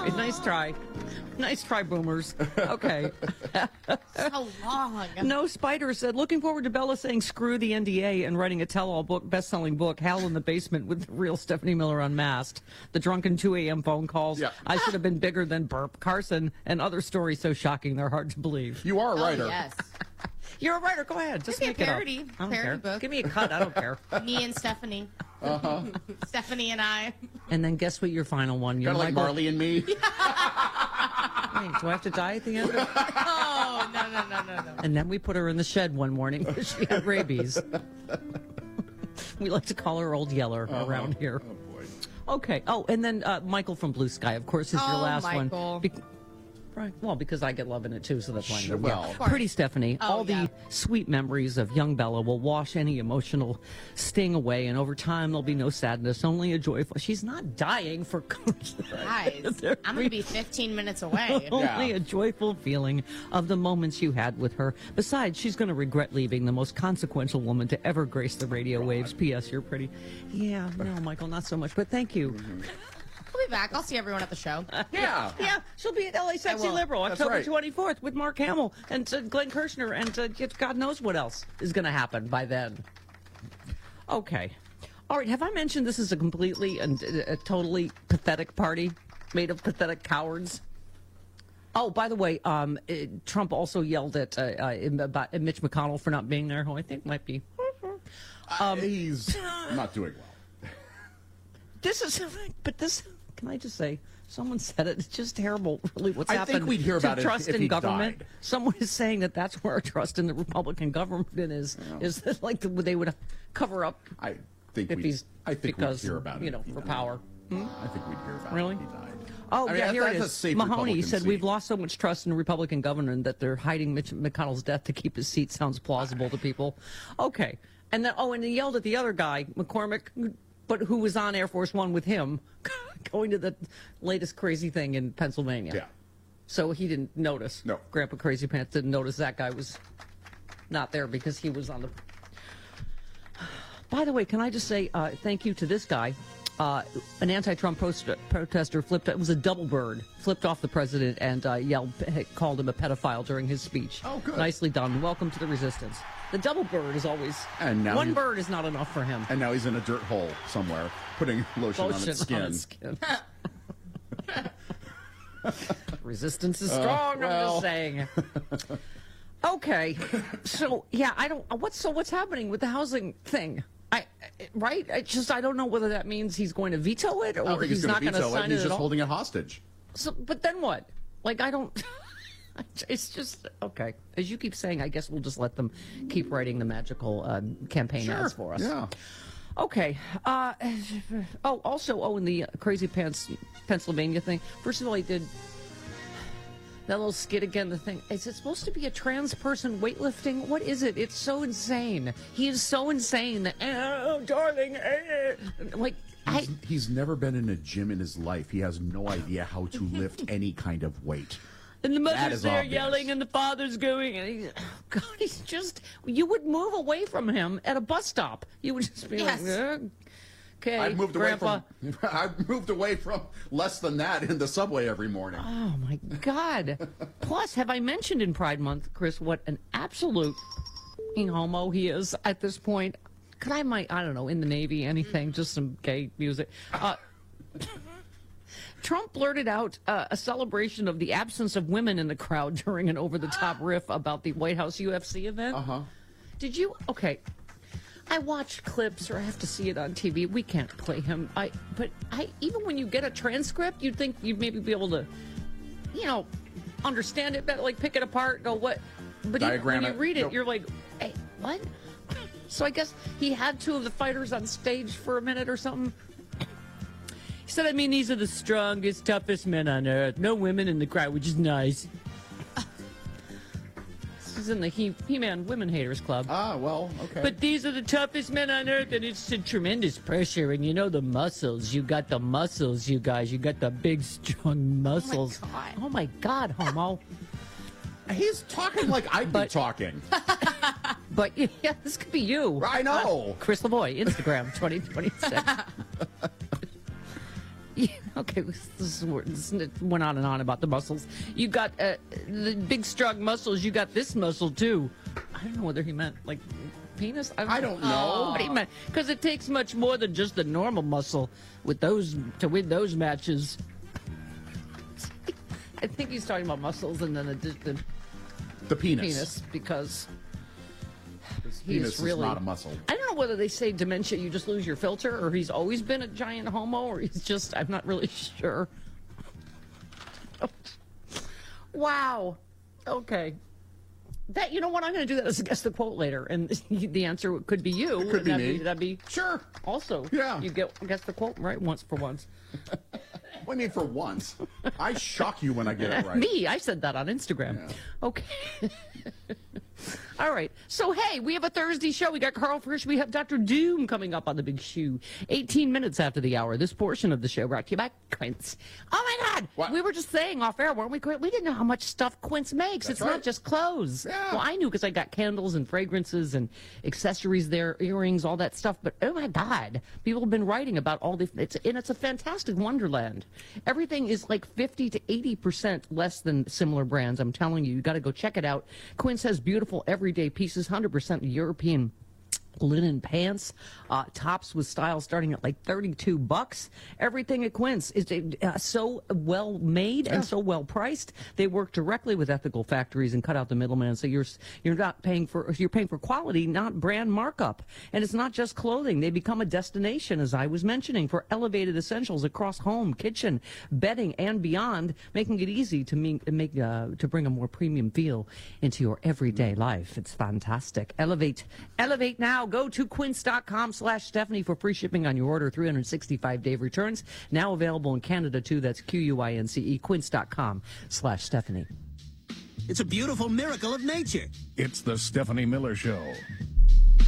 Sorry. Nice try. Nice try, boomers. Okay. So long. No Spider said, looking forward to Bella saying screw the NDA and writing a tell-all book, best-selling book, Hal in the Basement with the real Stephanie Miller Unmasked. The drunken 2 a.m. phone calls. Yeah. I should have been bigger than Burp. Carson and other stories so shocking they're hard to believe. You are a writer. Oh, yes. You're a writer. Go ahead. Just Maybe make a it parody. up. I don't Parody care. book. Give me a cut. I don't care. Me and Stephanie. Stephanie and I. And then guess what your final one? You're Kind of like Marley and Me. Wait, do I have to die at the end of it? Oh, no. And then we put her in the shed one morning because she had rabies. We like to call her Old Yeller around here. Oh, boy. Okay. Oh, and then Michael from Blue Sky, of course, is your last Michael. one. Right. Well, because I get love in it too, so that's why. Sure, well. Of course. Pretty Stephanie. Oh, all yeah. the sweet memories of young Bella will wash any emotional sting away, and over time there'll be no sadness, only a joyful. She's not dying for. Guys, I'm going to be 15 minutes away. Only Yeah. a joyful feeling of the moments you had with her. Besides, she's going to regret leaving the most consequential woman to ever grace the radio waves. P.S. You're pretty. Yeah, no, Michael, not so much, but thank you. I'll be back. I'll see everyone at the show. Yeah. Yeah, she'll be at LA Sexy will. Liberal That's October right. 24th with Mark Hamill and Glenn Kirshner, and God knows what else is going to happen by then. Okay. All right, have I mentioned this is a completely and a totally pathetic party made of pathetic cowards? Oh, by the way, Trump also yelled at about Mitch McConnell for not being there, who I think might be. He's not doing well. This is, but this, can I just say, someone said it. It's just terrible, really, what's I happened think we'd hear to about it trust if in he government. died. Someone is saying that that's where our trust in the Republican government is that like they would cover up I think if he's we'd hear about it. you know, if he for died. power. I think we'd hear about Really? it if he died. Oh, I mean, yeah, here it that's a is. safe Mahoney Republican said, seat. we've lost so much trust in the Republican government that they're hiding Mitch McConnell's death to keep his seat. Sounds plausible to people. Okay. And then, and he yelled at the other guy, McCormick, but who was on Air Force One with him, going to the latest crazy thing in Pennsylvania. Yeah. So he didn't notice. No. Grandpa Crazy Pants didn't notice that guy was not there because he was on the... By the way, can I just say thank you to this guy? An anti-Trump protester flipped. It was a double bird. Flipped off the president and called him a pedophile during his speech. Oh, good. Nicely done. Welcome to the resistance. The double bird is always. And now one he- bird is not enough for him. And now he's in a dirt hole somewhere, putting lotion on his skin. skin. Resistance is strong. I'm well. just saying. Okay, so yeah, I don't. What's happening with the housing thing? Right? I don't know whether that means he's going to veto it I or don't think he's not going to veto it. sign He's it at just all. holding it hostage. So, but then what? Like, I don't. It's just okay. As you keep saying, I guess we'll just let them keep writing the magical campaign ads for us. Yeah. Okay. Also, in the Crazy Pants Pennsylvania thing. First of all, he did that little skit again. The thing, is it supposed to be a trans person weightlifting? What is it? It's so insane. He is so insane that, oh, darling, like. He's never been in a gym in his life. He has no idea how to lift any kind of weight. And the That mother's is there obvious. yelling, and the father's going, and he's just, you would move away from him at a bus stop. You would just be Yes. like, okay, I've moved Grandpa. away from less than that in the subway every morning. Oh, my God. Plus, have I mentioned in Pride Month, Chris, what an absolute homo he is at this point? Could I don't know, in the Navy, anything, just some gay music. Trump blurted out a celebration of the absence of women in the crowd during an over-the-top riff about the White House UFC event. Uh-huh. Did you? Okay. I watched clips, or I have to see it on TV. We can't play him. But even when you get a transcript, you'd think you'd maybe be able to, understand it better, like pick it apart, go what. But Diagram when you it. read it, Nope. you're like, hey, what? So I guess he had two of the fighters on stage for a minute or something. He said, these are the strongest, toughest men on earth. No women in the crowd, which is nice. This is in the He-Man Women Haters Club. Ah, well, okay. But these are the toughest men on earth, and it's a tremendous pressure. And the muscles. You got the muscles, you guys. You got the big, strong muscles. Oh, my God, homo. He's talking like I'd be talking. But, yeah, this could be you. I know. Chris Lavoie, Instagram, 2026. Okay, this went on and on about the muscles. You got the big, strong muscles. You got this muscle, too. I don't know whether he meant, like, penis? I don't know. What he meant. Because it takes much more than just the normal muscle with those to win those matches. I think he's talking about muscles and then the penis. Penis, because he penis is really not a muscle. I don't know whether they say dementia, you just lose your filter, or he's always been a giant homo, or he's just, I'm not really sure. Wow. Okay. That, you know what, I'm going to do that as a guess the quote later, and the answer could be you. It could be me. That'd be Sure. Also, yeah. You guess the quote right for once. What do you mean for once? I shock you when I get it right. Me, I said that on Instagram. Yeah. Okay. All right. So, hey, we have a Thursday show. We got Carl Frisch. We have Dr. Doom coming up on The Big Shoe. 18 minutes after the hour. This portion of the show brought to you by Quince. Oh, my God. What? We were just saying off air, weren't we? We didn't know how much stuff Quince makes. That's It's right. not just clothes. Yeah. Well, I knew because I got candles and fragrances and accessories there, earrings, all that stuff. But, oh, my God. People have been writing about all the... It's a fantastic wonderland. Everything is like 50 to 80% less than similar brands. I'm telling you, you got to go check it out. Quince has beautiful everyday pieces, 100% European linen pants, tops with style starting at like $32. Everything at Quince is so well made and so well priced. They work directly with ethical factories and cut out the middleman. So you're paying for quality, not brand markup. And it's not just clothing. They become a destination, as I was mentioning, for elevated essentials across home, kitchen, bedding, and beyond, making it easy to bring a more premium feel into your everyday life. It's fantastic. Elevate now. Go to quince.com/Stephanie for free shipping on your order, 365-day returns. Now available in Canada, too. That's QUINCE, quince.com/Stephanie. It's a beautiful miracle of nature. It's the Stephanie Miller Show.